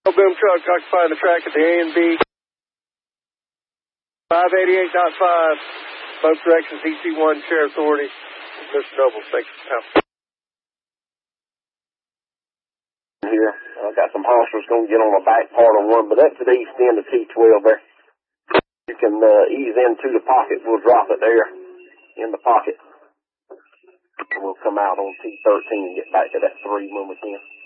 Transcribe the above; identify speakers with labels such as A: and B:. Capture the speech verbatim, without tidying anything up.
A: Boom truck occupying the track at the A and B. five eighty-eight point five, both directions, E C one, Share Authority. Mister Noble, thanks for coming.
B: Here, I got some hostlers going to get on the back part of one, but that's to the east end of T twelve there. You can uh, ease into the pocket. We'll drop it there in the pocket. And we'll come out on T thirteen and get back to that three when we can.